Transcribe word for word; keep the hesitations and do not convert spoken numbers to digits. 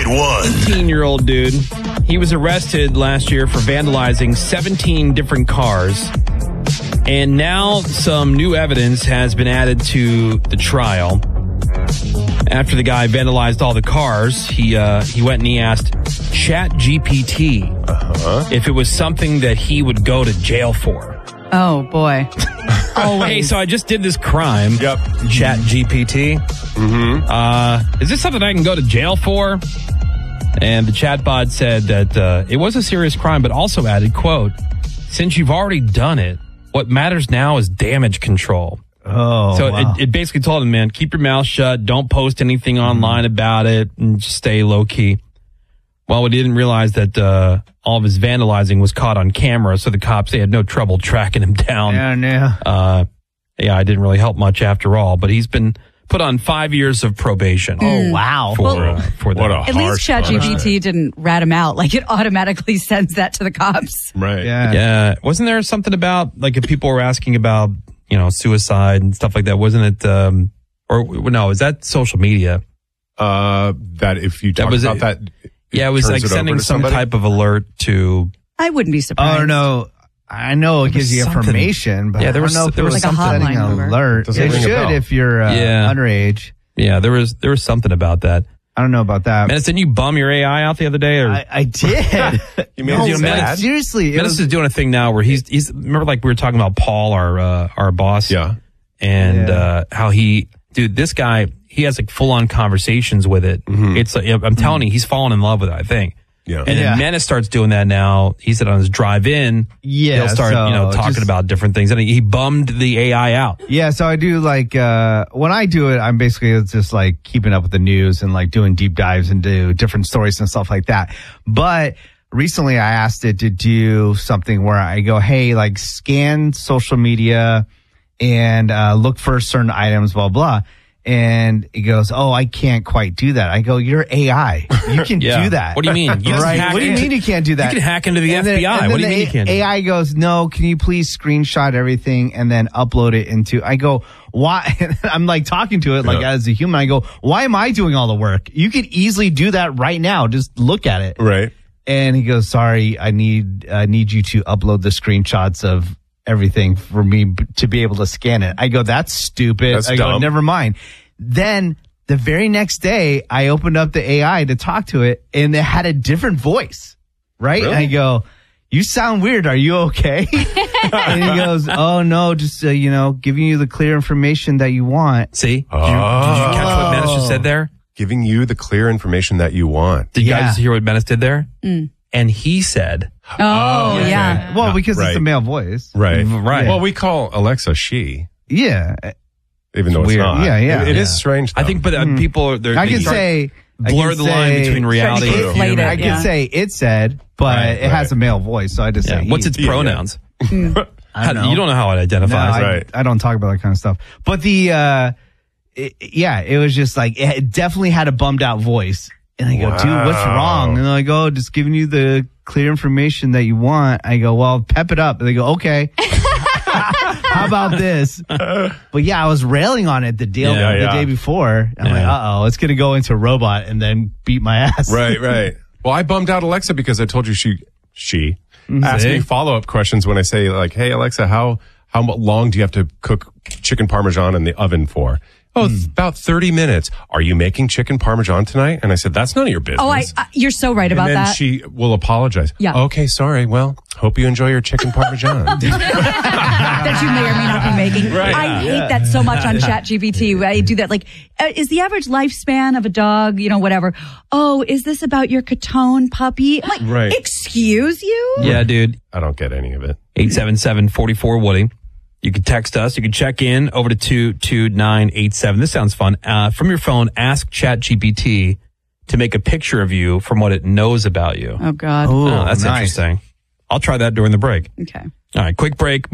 one. eighteen-year-old dude. He was arrested last year for vandalizing seventeen different cars. And now some new evidence has been added to the trial. After the guy vandalized all the cars, he uh, he went and he asked ChatGPT uh-huh. if it was something that he would go to jail for. Oh, boy. Hey, so I just did this crime. Yep. ChatGPT. Mm-hmm. Uh, is this something I can go to jail for? And the chatbot said that uh, it was a serious crime, but also added, quote, since you've already done it, what matters now is damage control. Oh, so wow. it, it basically told him, man, keep your mouth shut. Don't post anything online about it and just stay low key. Well, we didn't realize that uh, all of his vandalizing was caught on camera. So the cops, they had no trouble tracking him down. Yeah, yeah. Uh, yeah, it didn't really help much after all. But he's been put on five years of probation. Oh, wow. For, Well, uh, for that. What a At least harsh ChatGPT didn't rat him out. Like, it automatically sends that to the cops. Right. Yeah. Yeah. Wasn't there something about, like, if people were asking about, you know, suicide and stuff like that, wasn't it, um, or no, is that social media? Uh, that if you talk That was about it. that, Yeah, it was turns like it over sending to some somebody? type of alert to. I wouldn't be surprised. Oh, no. I know it gives you something. information, but Yeah, there I was- don't know if there it was was like a something hotline number. alert. Doesn't It ring a should bell. if you're uh, Yeah. underage. Yeah, there was there was something about that. I don't know about that. Menace, didn't you bum your A I out the other day? Or I, I did. You made no, it you man, mad? seriously. It Menace was, is doing a thing now where he's he's remember like we were talking about Paul, our uh, our boss. Yeah. And Yeah. uh, how he, dude, this guy, he has like full on conversations with it. Mm-hmm. It's like, I'm telling you, he's fallen in love with it, I think. Yeah. And Yeah. then Menace starts doing that now. He said on his drive in, Yeah, he'll start, so you know, talking just- about different things. And he bummed the A I out. yeah, so I do like, uh, when I do it, I'm basically just like keeping up with the news and like doing deep dives into different stories and stuff like that. But recently I asked it to do something where I go, hey, like scan social media and uh, look for certain items, blah, blah. And it goes, oh, I can't quite do that. I go, you're A I. You can Yeah. do that. What do you mean? You just right? hack What do you into- mean you can't do that? You can hack into the And F B I. and What do you then mean you can't do A that? I goes, no, can you please screenshot everything and then upload it into, I go, why? I'm like talking to it like Yeah. as a human. I go, why am I doing all the work? You could easily do that right now. Just look at it. Right. And he goes, sorry, I need, I need you to upload the screenshots of everything for me b- to be able to scan it. I go, that's stupid. That's I go, dumb. never mind. Then the very next day, I opened up the A I to talk to it and it had a different voice. Right. Really? And I go, you sound weird. Are you okay? And he goes, oh no, just, uh, you know, giving you the clear information that you want. See? Did you, Oh. did you catch what Menace just said there? Giving you the clear information that you want. Did you Yeah. guys hear what Menace did there? And he said, Oh, okay. yeah. Well, No, because it's a right. male voice. Right. Right. Well, we call Alexa she, Yeah. even though it's weird. not. Yeah, yeah. It, it is Yeah. strange, though. I think, but uh, people are, they're, I they can start- say I blur can the line say- between reality I and can- Inflate it, I can yeah. say it said, but Right, it has right. a male voice, so I just Yeah. say What's he. its Yeah, pronouns? I don't How- know. You don't know how it No, identifies. I, right. I don't talk about that kind of stuff. But the uh it, yeah, it was just like it definitely had a bummed out voice. And I go, dude, what's Wow. wrong? And I go, just giving you the clear information that you want. I go, well, pep it up. And they go, okay. How about this? But yeah, I was railing on it the day, Yeah, the yeah. day before. I'm Yeah. like, uh oh, it's gonna go into a robot and then beat my ass. Right, right. Well, I bummed out Alexa because I told you she she asked See? me follow up questions when I say like, "Hey Alexa, how how long do you have to cook chicken parmesan in the oven for?" Oh, it's about thirty minutes. Are you making chicken parmesan tonight? And I said, "That's none of your business." Oh, I, I, you're so right and about then that. she will apologize. Yeah. Okay, sorry. Well, hope you enjoy your chicken parmesan. that you may or may not be making. Right. I hate that so much on ChatGPT. I do that. Like, uh, is the average lifespan of a dog, you know, whatever? Oh, is this about your Catone puppy? I'm like, Right. excuse you? Yeah, dude. I don't get any of it. eight seven seven, four four, Woody. You can text us. You can check in over to two two nine eight seven. This sounds fun. Uh, from your phone, ask ChatGPT to make a picture of you from what it knows about you. Oh, God. Ooh, Oh, that's nice. interesting. I'll try that during the break. Okay. All right, quick break.